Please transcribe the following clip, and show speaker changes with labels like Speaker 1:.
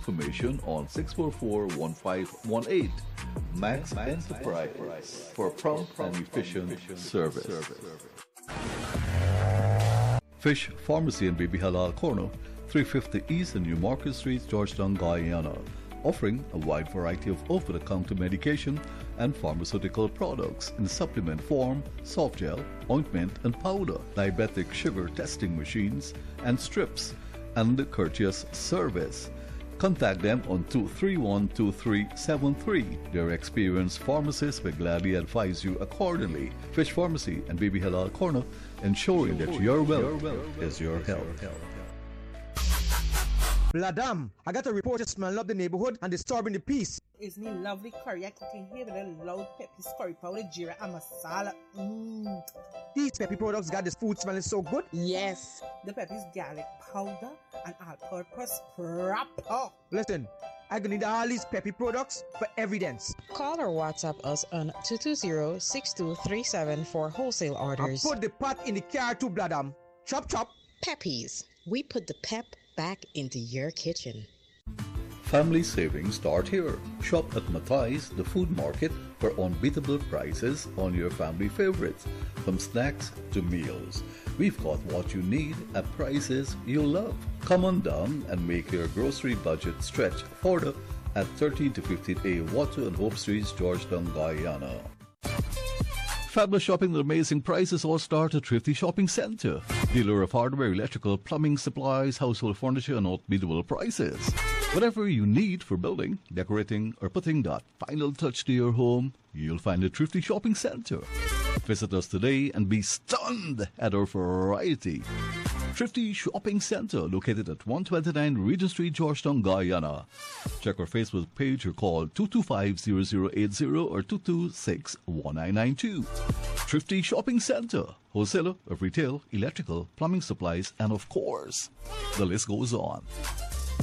Speaker 1: information on 644-1518. Max Enterprise for prompt and efficient service. Fish Pharmacy and Baby Halal Corner, 350 East and New Market Street, Georgetown, Guyana, offering a wide variety of over-the-counter medication and pharmaceutical products in supplement form, soft gel, ointment and powder, diabetic sugar testing machines and strips, and the courteous service. Contact them on 231-2373. Their experienced pharmacists will gladly advise you accordingly. Fish Pharmacy and Baby Halal Corner, ensuring that your wealth is your health.
Speaker 2: Bladam, I got a report of smelling up the neighborhood and disturbing the peace.
Speaker 3: It's me lovely curry I cooking here with a loud peppy curry powder, jeera and masala.
Speaker 2: These peppy products got this food smelling so good.
Speaker 3: Yes, the peppy's garlic powder and all-purpose proper.
Speaker 2: Listen, I gonna need all these peppy products for evidence.
Speaker 4: Call or WhatsApp us on 220-6237 for wholesale orders.
Speaker 2: I put the pot in the car too, Bladam. Chop chop.
Speaker 4: Peppies. We put the pep back into your kitchen.
Speaker 1: Family savings start here. Shop at Matthi's, the food market, for unbeatable prices on your family favorites, from snacks to meals. We've got what you need at prices you'll love. Come on down and make your grocery budget stretch further at 13 to 15A Water and Hope Streets, Georgetown, Guyana. Fabulous shopping with amazing prices all start at Thrifty Shopping Centre. Dealer of hardware, electrical, plumbing, supplies, household furniture and unbeatable prices. Whatever you need for building, decorating or putting that final touch to your home, you'll find at Thrifty Shopping Centre. Visit us today and be stunned at our variety. Thrifty Shopping Centre, located at 129 Regent Street, Georgetown, Guyana. Check our Facebook page or call 225-0080 or 226-1992. Thrifty Shopping Centre, wholesaler of retail, electrical, plumbing supplies, and of course, the list goes on.